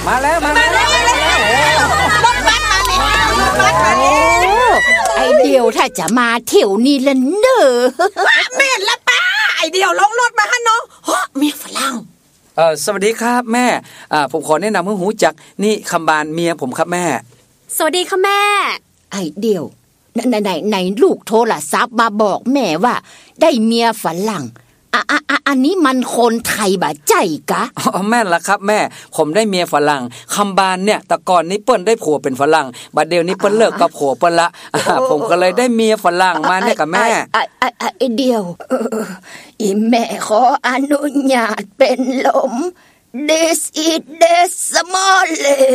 มาแล้วรถบัสมาแล้วไอเดียวถ้าจะมาเที่ยวนี่ละเนอแม่ละป้าไอเดียวลงรถมาฮะเนาะเมียฝรั่งสวัสดีครับแม่ผมขอแนะนำให้หูจักนี่คำบานเมียผมครับแม่สวัสดีค่ะแม่ไอเดียวไหนลูกโทรศัพท์มาบอกแม่ว่าได้เมียฝรั่งอันนี้มันคนไทยบ่ใจกะแม่นละครับแม่ผมได้เมียฝรั่งคำบานเนี่ยแต่ก่อนนี้เปิ้นได้ผัวเป็นฝรั่งบัดเดี๋ยวนี้เปิ้นเลิกกับผัวเปิ้นละผมก็เลยได้เมียฝรั่งมาเนี่ยกับแม่ไอเดียวอีแม่ขออนุญาตเป็นลม This is the small